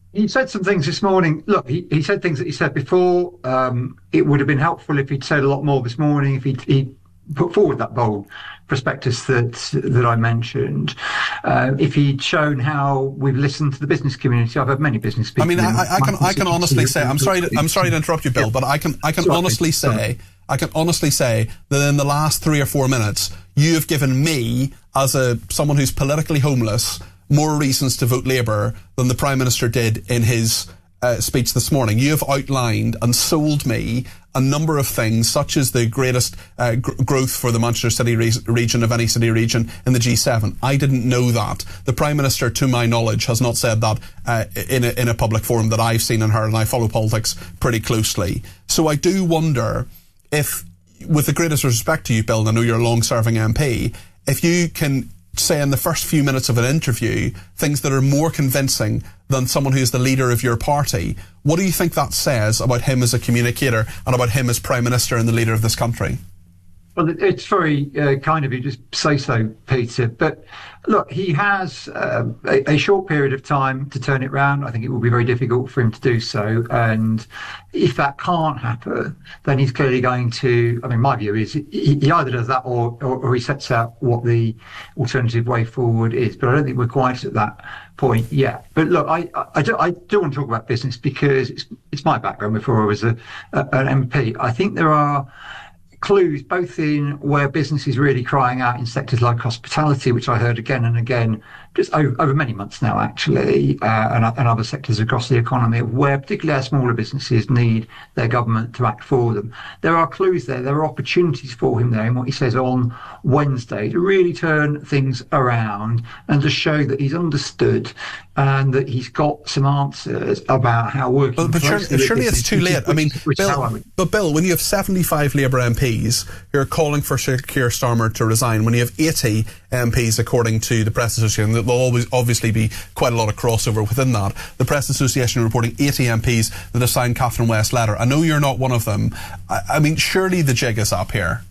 He said some things this morning. Look, he, he said things that he said before. Um, it would have been helpful if he'd said a lot more this morning, if he'd, he put forward that bold prospectus that that I mentioned. Uh, if he'd shown how we've listened to the business community. I've had many business people. I mean, I, I can I can honestly say, I'm sorry to, I'm sorry to interrupt you, Bill, but I can I can sorry, honestly say, sorry. I can honestly say that in the last three or four minutes, you have given me, as a someone who's politically homeless, more reasons to vote Labour than the Prime Minister did in his uh, speech this morning. You have outlined and sold me a number of things, such as the greatest uh, gr- growth for the Manchester City re- region of any city region in the G seven. I didn't know that. The Prime Minister, to my knowledge, has not said that uh, in, a, in a public forum that I've seen and heard, and I follow politics pretty closely. So I do wonder if, with the greatest respect to you, Bill, and I know you're a long-serving M P, if you can say in the first few minutes of an interview things that are more convincing than someone who's the leader of your party, what do you think that says about him as a communicator and about him as Prime Minister and the leader of this country? Well, it's very uh, kind of you to say so, Peter. But look, he has uh, a, a short period of time to turn it round. I think it will be very difficult for him to do so. And if that can't happen, then he's clearly going to, I mean, my view is he, he either does that or, or, or he sets out what the alternative way forward is. But I don't think we're quite at that point yet. But look, I, I, do, I do want to talk about business because it's, it's my background before I was a, a, an M P. I think there are clues both in where business is really crying out in sectors like hospitality, which I heard again and again just over, over many months now, actually, uh, and, and other sectors across the economy, where particularly our smaller businesses need their government to act for them. There are clues there, there are opportunities for him there in what he says on Wednesday to really turn things around and to show that he's understood and that he's got some answers about how working. But, but surely, surely it's too late. I mean, Bill, but Bill, when you have seventy-five Labour M Ps who are calling for Sir Keir Starmer to resign, when you have eighty M Ps, according to the Press Association, there'll always obviously be quite a lot of crossover within that. The Press Association reporting eighty M Ps that have signed Catherine West's letter. I know you're not one of them. I, I mean, surely the jig is up here.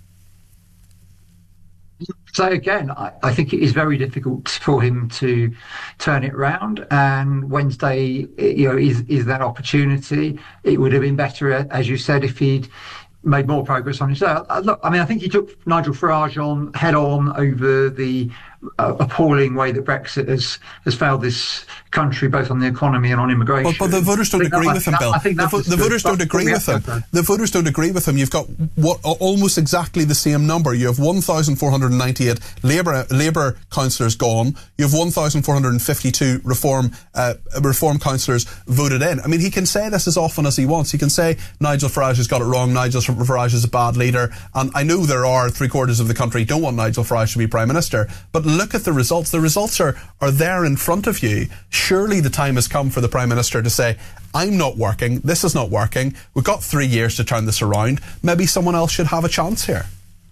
So again, I, I think it is very difficult for him to turn it round. And Wednesday, you know, is is that opportunity. It would have been better, as you said, if he'd made more progress on his. Uh, look, I mean, I think he took Nigel Farage on head on over the uh, appalling way that Brexit has has failed this country, both on the economy and on immigration. But, but the voters don't agree that, with him, that, Bill. I think the, vo- the voters don't agree with him. The voters don't agree with him. You've got what almost exactly the same number. You have one thousand four hundred ninety-eight Labour Labour councillors gone. You have one thousand four hundred fifty-two Reform uh, Reform councillors voted in. I mean, he can say this as often as he wants. He can say Nigel Farage has got it wrong. Nigel Farage is a bad leader. And I know there are three quarters of the country don't want Nigel Farage to be Prime Minister. But look at the results. The results are, are there in front of you. Surely the time has come for the Prime Minister to say, I'm not working, this is not working, we've got three years to turn this around, maybe someone else should have a chance here.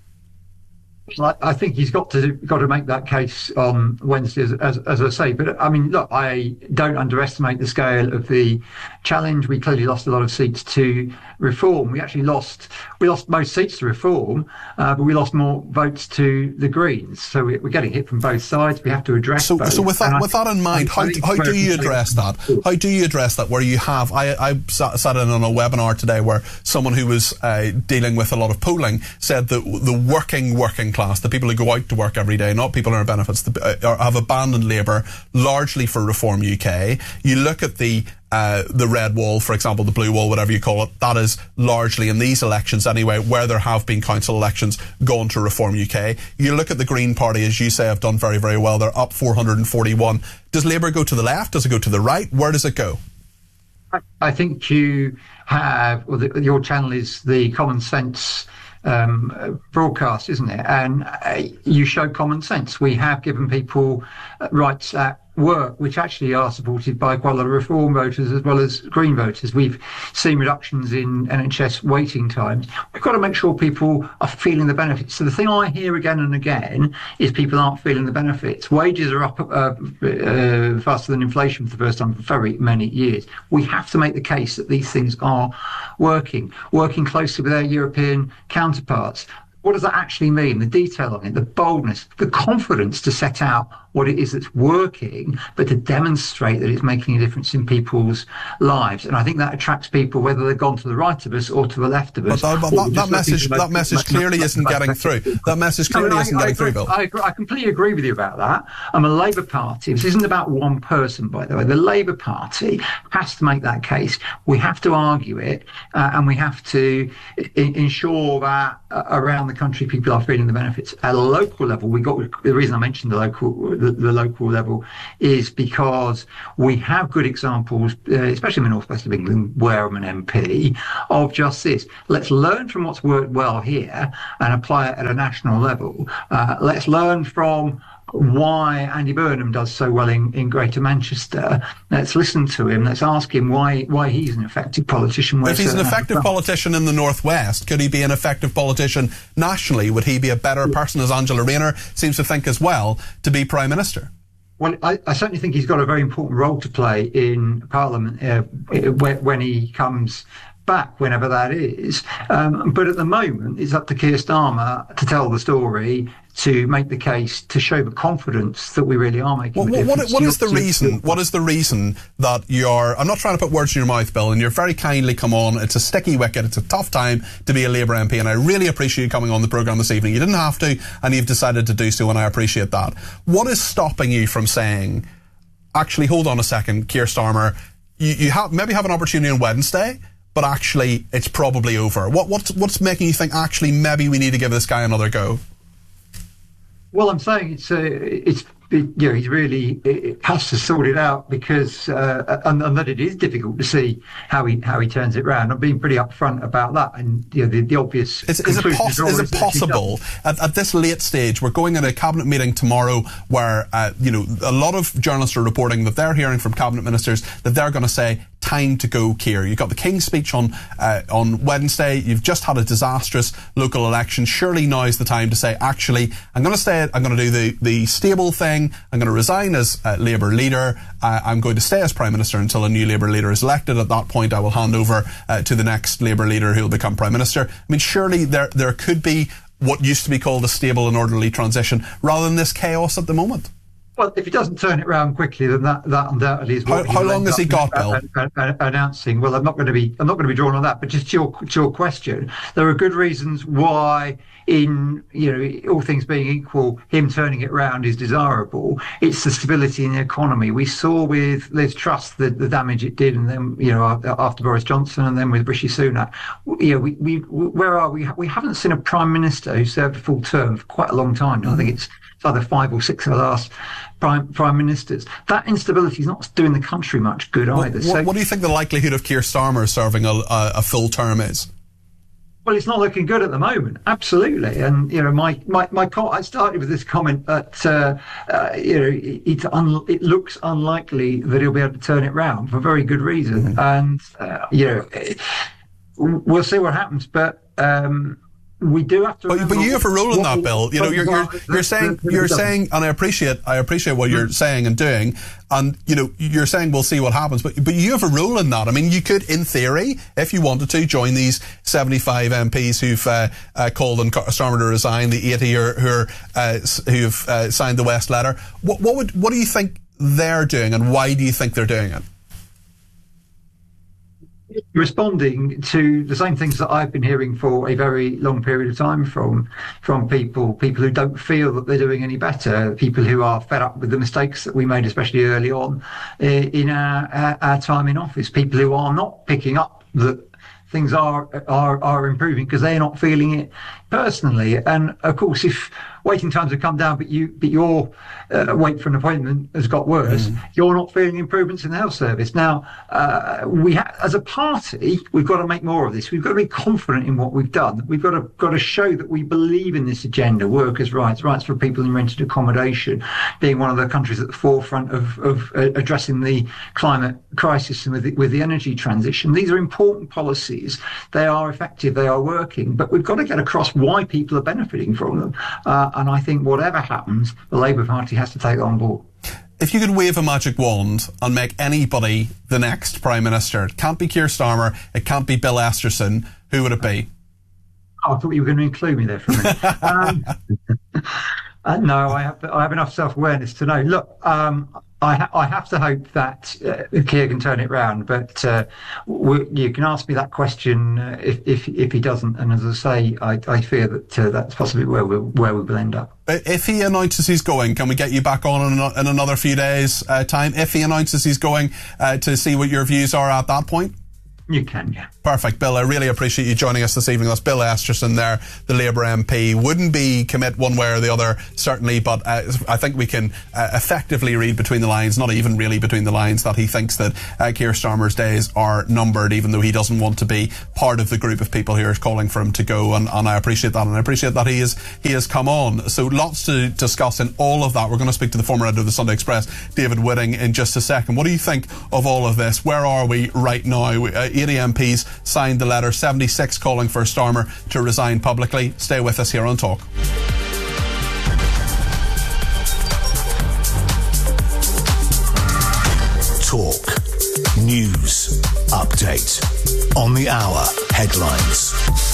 I think he's got to got to make that case on Wednesday, as, as, as I say. But I mean, look, I don't underestimate the scale of the challenge. We clearly lost a lot of seats to Reform. We actually lost we lost most seats to Reform, uh, but we lost more votes to the Greens. So we, we're getting hit from both sides. We have to address. So, both. so with that, and with I, that in mind, how, how do you address that? How do you address that? Where you have, I, I sat, sat in on a webinar today where someone who was uh, dealing with a lot of polling said that the working working class, the people who go out to work every day, not people on our benefits, the, uh, have abandoned Labour largely for Reform U K. You look at the uh, the red wall, for example, the blue wall, whatever you call it, that is largely in these elections anyway, where there have been council elections, gone to Reform U K. You look at the Green Party, as you say, have done very, very well. They're up four hundred forty-one. Does Labour go to the left? Does it go to the right? Where does it go? I think you have, well, the, your channel is the Common Sense um, broadcast, isn't it? And uh, you show common sense. We have given people uh, rights at work, which actually are supported by quite a lot of Reform voters as well as Green voters. We've seen reductions in N H S waiting times. We've got to make sure people are feeling the benefits. So the thing I hear again and again is people aren't feeling the benefits. Wages are up uh, uh, faster than inflation for the first time for very many years. We have to make the case that these things are working, working closely with our European counterparts. what does that actually mean? The detail on it, the boldness, the confidence to set out what it is that's working, but to demonstrate that it's making a difference in people's lives. And I think that attracts people, whether they've gone to the right of us or to the left of us. But, but that, that message, that message clearly isn't getting through. That message clearly I mean, isn't I, getting I through, agree, Bill. I, agree, I completely agree with you about that. I'm a Labour Party. This isn't about one person, by the way. The Labour Party has to make that case. We have to argue it, uh, and we have to I- ensure that uh, around the country people are feeling the benefits. At a local level, we got the reason I mentioned the local the, the local level is because we have good examples, uh, especially in the northwest of England, where I'm an M P, of just this. Let's learn from what's worked well here and apply it at a national level. Uh, let's learn from why Andy Burnham does so well in, in Greater Manchester. Let's listen to him. Let's ask him why why he's an effective politician. If he's an effective politician in the northwest, could he be an effective politician nationally? Would he be a better person, as Angela Rayner seems to think as well, to be Prime Minister? Well, I, I certainly think he's got a very important role to play in Parliament uh, when, when he comes back, whenever that is. Um, but at the moment, it's up to Keir Starmer to tell the story, to make the case, to show the confidence that we really are making Well, a what, difference. what is the reason? What is the reason that you're? I'm not trying to put words in your mouth, Bill, and you're very kindly come on. It's a sticky wicket. It's a tough time to be a Labour M P, and I really appreciate you coming on the programme this evening. You didn't have to, and you've decided to do so, and I appreciate that. What is stopping you from saying, actually, hold on a second, Keir Starmer, you, you have maybe have an opportunity on Wednesday, but actually, it's probably over. What what's what's making you think actually maybe we need to give this guy another go? Well, I'm saying it's uh, it's you know he's really it has to sort it out because uh, and, and that it is difficult to see how he how he turns it round. I'm being pretty upfront about that, and you know the, the obvious is, is it, pos- is it possible at, at this late stage? We're going at a cabinet meeting tomorrow where uh, you know a lot of journalists are reporting that they're hearing from cabinet ministers that they're going to say, time to go, Keir. You've got the King's speech on uh, on Wednesday. You've just had a disastrous local election. Surely now is the time to say, actually, I'm going to stay. I'm going to do the, the stable thing. I'm going to resign as uh, Labour leader. Uh, I'm going to stay as Prime Minister until a new Labour leader is elected. At that point, I will hand over uh, to the next Labour leader who will become Prime Minister. I mean, surely there there could be what used to be called a stable and orderly transition rather than this chaos at the moment. Well, if he doesn't turn it around quickly, then that, that undoubtedly is what. How, how long has he got, Bill? Uh, uh, announcing. Well, I'm not going to be. I'm not going to be drawn on that. But just to your, to your question, there are good reasons why, in you know, all things being equal, him turning it round is desirable. It's the stability in the economy. We saw with Liz Truss the, the damage it did, and then you know after Boris Johnson, and then with Rishi Sunak. You know, we, we where are we? We haven't seen a prime minister who served a full term for quite a long time. Mm-hmm. I think it's. It's either five or six of the last prime, prime ministers. That instability is not doing the country much good well, either. What, so, what do you think the likelihood of Keir Starmer serving a, a, a full term is? Well, it's not looking good at the moment. Absolutely. And, you know, my, my, my I started with this comment that, uh, uh, you know, it, it's un, it looks unlikely that he'll be able to turn it round for very good reason. Mm-hmm. And, uh, you know, it, we'll see what happens. But, um, we do have to. But, but you have a role in that, Bill. You know, you're you're, you're saying you're saying, and I appreciate I appreciate what you're saying and doing, and you know, you're saying we'll see what happens. But but you have a role in that. I mean, you could, in theory, if you wanted to, join these seventy-five M Ps who've uh, uh, called on Starmer to resign, the eighty who are uh, who've uh, signed the West letter. What what would what do you think they're doing, and why do you think they're doing it? Responding to the same things that I've been hearing for a very long period of time from from people, people who don't feel that they're doing any better, people who are fed up with the mistakes that we made, especially early on uh, in our, our, our time in office, people who are not picking up that things are are are improving because they're not feeling it personally. And of course, if waiting times have come down, but you but your uh, wait for an appointment has got worse, mm. you're not feeling improvements in the health service. Now, uh, we ha- as a party, we've got to make more of this. We've got to be confident in what we've done. We've got to got to show that we believe in this agenda: workers' rights, rights for people in rented accommodation, being one of the countries at the forefront of of uh, addressing the climate crisis and with the, with the energy transition. These are important policies. They are effective. They are working. But we've got to get across why people are benefiting from them. Uh, and I think whatever happens, the Labour Party has to take that on board. If you could wave a magic wand and make anybody the next Prime Minister, it can't be Keir Starmer, it can't be Bill Esterson, who would it be? Oh, I thought you were going to include me there for a minute. um, uh, no, I have I have enough self-awareness to know. Look, um, I, ha- I have to hope that uh, Keir can turn it round, but uh, we, you can ask me that question uh, if, if if he doesn't. And as I say, I, I fear that uh, that's possibly where we where we will end up. If he announces he's going, can we get you back on in, in another few days' uh, time? If he announces he's going, uh, to see what your views are at that point? You can, yeah. Perfect, Bill. I really appreciate you joining us this evening. That's Bill Esterson there, the Labour M P. Wouldn't be commit one way or the other, certainly, but uh, I think we can uh, effectively read between the lines, not even really between the lines, that he thinks that uh, Keir Starmer's days are numbered, even though he doesn't want to be part of the group of people who are calling for him to go, and, and I appreciate that, and I appreciate that he is he has come on. So lots to discuss in all of that. We're going to speak to the former editor of the Sunday Express, David Whitting, in just a second. What do you think of all of this? Where are we right now? Uh, eighty M Ps signed the letter, seventy-six calling for Starmer to resign publicly. Stay with us here on Talk. Talk. News. Update. On the hour. Headlines.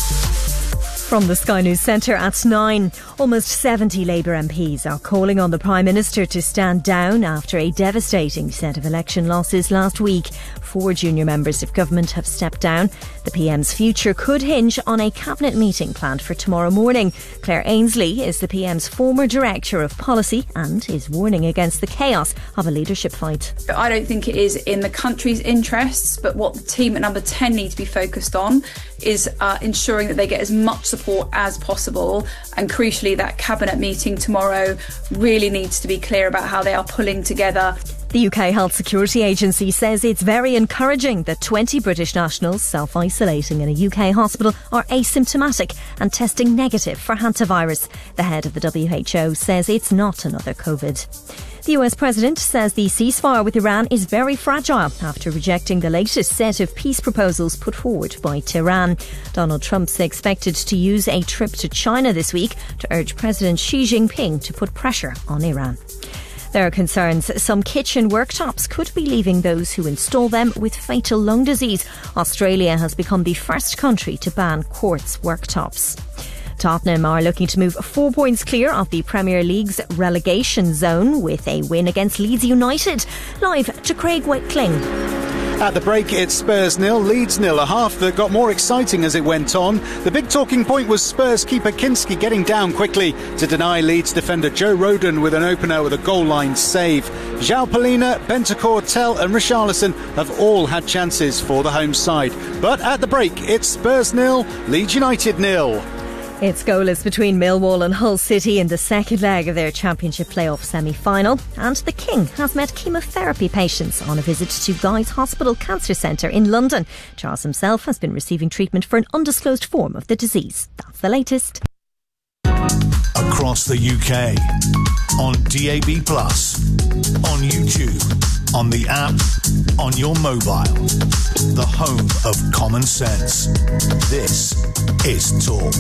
From the Sky News Centre at nine, almost seventy Labour M Ps are calling on the Prime Minister to stand down after a devastating set of election losses last week. Four junior members of government have stepped down. The P M's future could hinge on a cabinet meeting planned for tomorrow morning. Claire Ainsley is the P M's former Director of Policy and is warning against the chaos of a leadership fight. I don't think it is in the country's interests, but what the team at number ten need to be focused on is uh, ensuring that they get as much support as possible, and crucially that cabinet meeting tomorrow really needs to be clear about how they are pulling together. The U K Health Security Agency says it's very encouraging that twenty British nationals self-isolating in a U K hospital are asymptomatic and testing negative for hantavirus. The head of the W H O says it's not another COVID. The U S President says the ceasefire with Iran is very fragile after rejecting the latest set of peace proposals put forward by Tehran. Donald Trump's expected to use a trip to China this week to urge President Xi Jinping to put pressure on Iran. There are concerns some kitchen worktops could be leaving those who install them with fatal lung disease. Australia has become the first country to ban quartz worktops. Tottenham are looking to move four points clear of the Premier League's relegation zone with a win against Leeds United. Live to Craig Wakeling. At the break, it's Spurs nil, Leeds nil, a half that got more exciting as it went on. The big talking point was Spurs keeper Kinski getting down quickly to deny Leeds defender Joe Rodon with an opener with a goal line save. João Palhinha, Bentancur, Tell and Richarlison have all had chances for the home side. But at the break, it's Spurs nil, Leeds United nil. It's goalless between Millwall and Hull City in the second leg of their Championship playoff semi-final. And the King has met chemotherapy patients on a visit to Guy's Hospital Cancer Centre in London. Charles himself has been receiving treatment for an undisclosed form of the disease. That's the latest. Across the U K, on D A B plus, on YouTube, on the app, on your mobile. The home of common sense. This is Talk.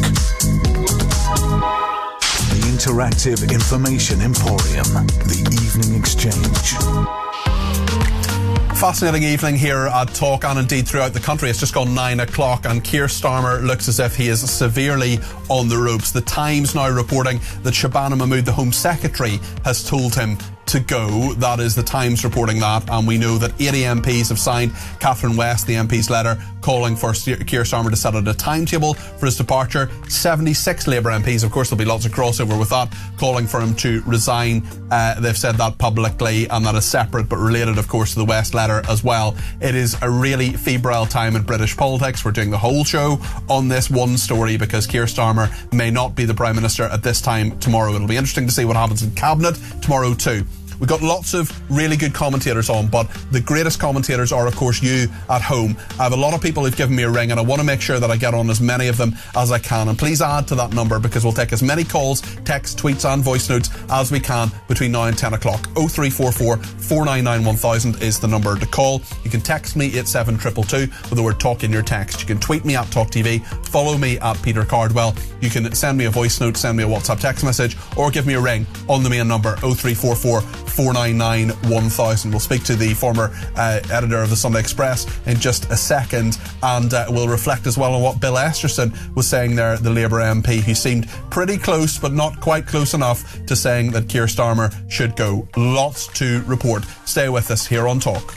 The interactive information emporium. The Evening Exchange. Fascinating evening here at Talk, and indeed throughout the country. It's just gone nine o'clock and Keir Starmer looks as if he is severely on the ropes. The Times now reporting that Shabana Mahmood, the Home Secretary, has told him to go. That is the Times reporting that, and we know that eighty M Ps have signed Catherine West, the M P's letter, calling for Keir Starmer to set out a timetable for his departure. seventy-six Labour M Ps, of course there'll be lots of crossover with that, calling for him to resign. Uh, they've said that publicly, and that is separate but related, of course, to the West letter as well. It is a really febrile time in British politics. We're doing the whole show on this one story because Keir Starmer may not be the Prime Minister at this time tomorrow. It'll be interesting to see what happens in Cabinet tomorrow too. We've got lots of really good commentators on, but the greatest commentators are, of course, you at home. I have a lot of people who've given me a ring, and I want to make sure that I get on as many of them as I can. And please add to that number, because we'll take as many calls, texts, tweets and voice notes as we can between now and ten o'clock. oh three four four, four nine nine, one thousand is the number to call. You can text me eight seven two two two with the word talk in your text. You can tweet me at Talk T V, follow me at Peter Cardwell. You can send me a voice note, send me a WhatsApp text message, or give me a ring on the main number oh three four four, four nine nine one thousand. We'll speak to the former uh, editor of the Sunday Express in just a second, and uh, we'll reflect as well on what Bill Esterson was saying there, the Labour M P, who seemed pretty close but not quite close enough to saying that Keir Starmer should go. Lots to report. Stay with us here on Talk.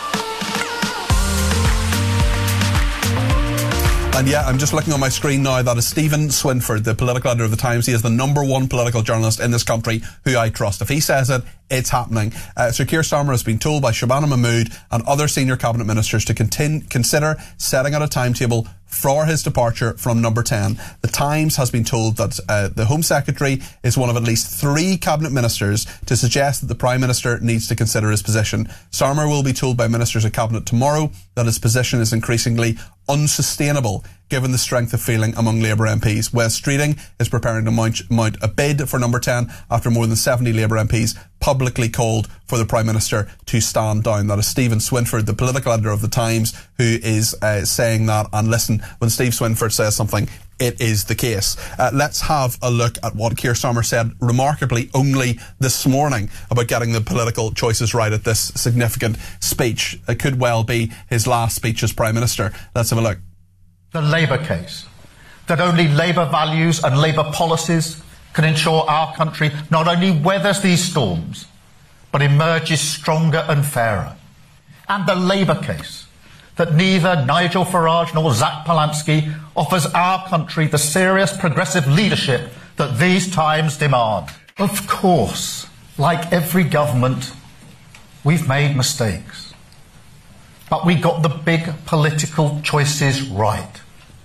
And yeah, I'm just looking on my screen now. That is Stephen Swinford, the political editor of The Times. He is the number one political journalist in this country who I trust. If he says it, it's happening. Uh, Sir Keir Starmer has been told by Shabana Mahmood and other senior cabinet ministers to continue, consider setting out a timetable for his departure from Number ten. The Times has been told that uh, the Home Secretary is one of at least three cabinet ministers to suggest that the Prime Minister needs to consider his position. Starmer will be told by ministers of cabinet tomorrow that his position is increasingly unsustainable given the strength of feeling among Labour M Ps. Wes Streeting is preparing to mount, mount a bid for Number ten after more than seventy Labour M Ps publicly called for the Prime Minister to stand down. That is Stephen Swinford, the political editor of The Times, who is uh, saying that. And listen, when Steve Swinford says something, it is the case. Uh, let's have a look at what Keir Starmer said remarkably only this morning about getting the political choices right at this significant speech. It could well be his last speech as Prime Minister. Let's have a look. The Labour case, that only Labour values and Labour policies can ensure our country not only weathers these storms, but emerges stronger and fairer. And the Labour case, that neither Nigel Farage nor Zach Polansky offers our country the serious progressive leadership that these times demand. Of course, like every government, we've made mistakes. But we got the big political choices right.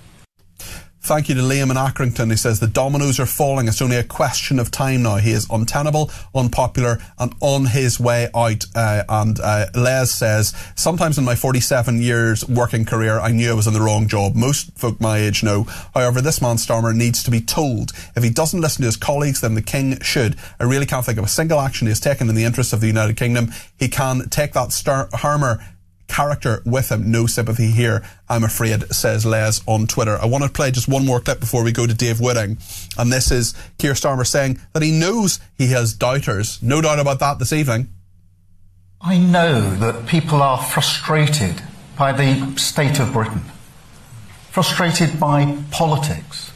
Thank you to Liam in Accrington. He says the dominoes are falling. It's only a question of time now. He is untenable, unpopular, and on his way out. Uh, and uh, Les says, sometimes in my forty-seven years working career, I knew I was in the wrong job. Most folk my age know. However, this man Starmer needs to be told. If he doesn't listen to his colleagues, then the King should. I really can't think of a single action he has taken in the interests of the United Kingdom. He can take that Star- Harmer character with him. No sympathy here, I'm afraid, says Les on Twitter. I want to play just one more clip before we go to Dave Whitting. And this is Keir Starmer saying that he knows he has doubters. No doubt about that this evening. I know that people are frustrated by the state of Britain, frustrated by politics,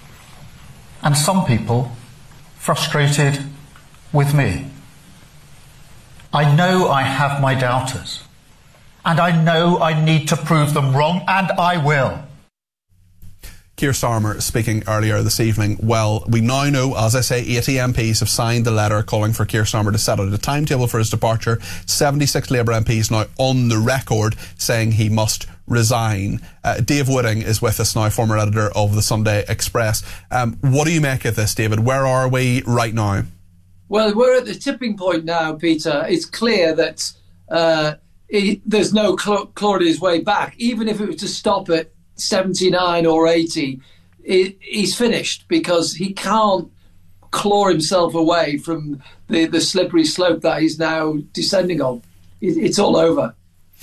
and some people frustrated with me. I know I have my doubters. And I know I need to prove them wrong, and I will. Keir Starmer speaking earlier this evening. Well, we now know, as I say, eighty M Ps have signed the letter calling for Keir Starmer to set out a timetable for his departure. seventy-six Labour M Ps now on the record saying he must resign. Uh, Dave Whitting is with us now, former editor of the Sunday Express. Um, what do you make of this, David? Where are we right now? Well, we're at the tipping point now, Peter. It's clear that uh, He, there's no cl- clawing his way back. Even if it was to stop at seventy-nine or eighty, it, he's finished because he can't claw himself away from the, the slippery slope that he's now descending on. It, it's all over.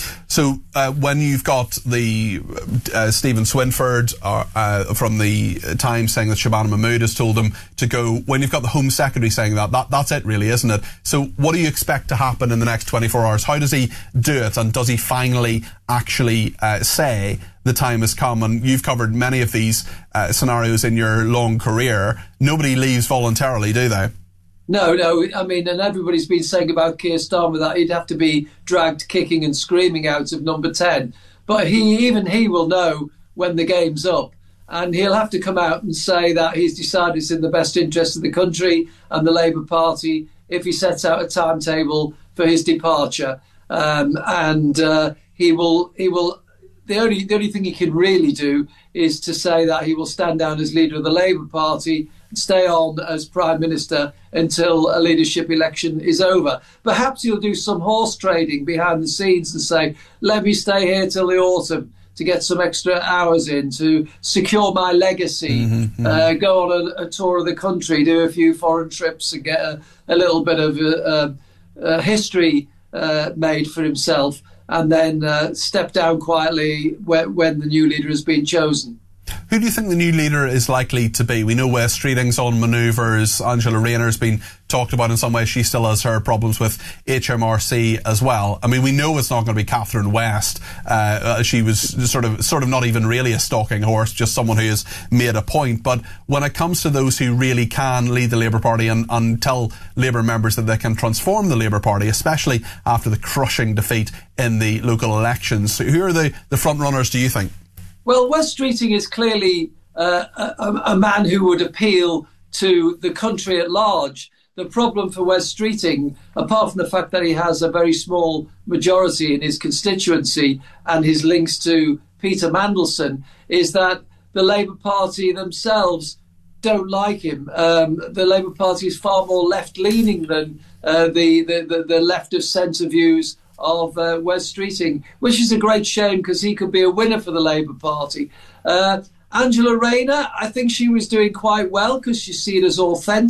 So uh, when you've got the uh, Stephen Swinford uh, uh, from the Times saying that Shabana Mahmood has told him to go, when you've got the Home Secretary saying that, that, that's it really, isn't it? So what do you expect to happen in the next twenty-four hours? How does he do it? And does he finally actually uh, say the time has come? And you've covered many of these uh, scenarios in your long career. Nobody leaves voluntarily, do they? No, no. I mean, and everybody's been saying about Keir Starmer that he'd have to be dragged kicking and screaming out of Number ten. But he, even he will know when the game's up. And he'll have to come out and say that he's decided it's in the best interest of the country and the Labour Party if he sets out a timetable for his departure. Um, and uh, he will, he will. The only, the only thing he can really do is to say that he will stand down as leader of the Labour Party and stay on as Prime Minister until a leadership election is over. Perhaps he'll do some horse trading behind the scenes and say, let me stay here till the autumn to get some extra hours in, to secure my legacy, mm-hmm, mm-hmm. Uh, go on a, a tour of the country, do a few foreign trips and get a, a little bit of uh, uh, history uh, made for himself, and then uh, step down quietly when, when the new leader has been chosen. Who do you think the new leader is likely to be? We know Wes Streeting's on manoeuvres. Angela Rayner's been talked about in some ways. She still has her problems with H M R C as well. I mean, we know it's not going to be Catherine West. Uh, she was sort of sort of not even really a stalking horse, just someone who has made a point. But when it comes to those who really can lead the Labour Party and, and tell Labour members that they can transform the Labour Party, especially after the crushing defeat in the local elections, who are the, the front runners, do you think? Well, Wes Streeting is clearly uh, a, a man who would appeal to the country at large. The problem for Wes Streeting, apart from the fact that he has a very small majority in his constituency and his links to Peter Mandelson, is that the Labour Party themselves don't like him. Um, the Labour Party is far more left-leaning than uh, the, the, the, the left of centre views of uh, Wes Streeting, which is a great shame because he could be a winner for the Labour Party. Uh, Angela Rayner, I think she was doing quite well because she's seen as authentic.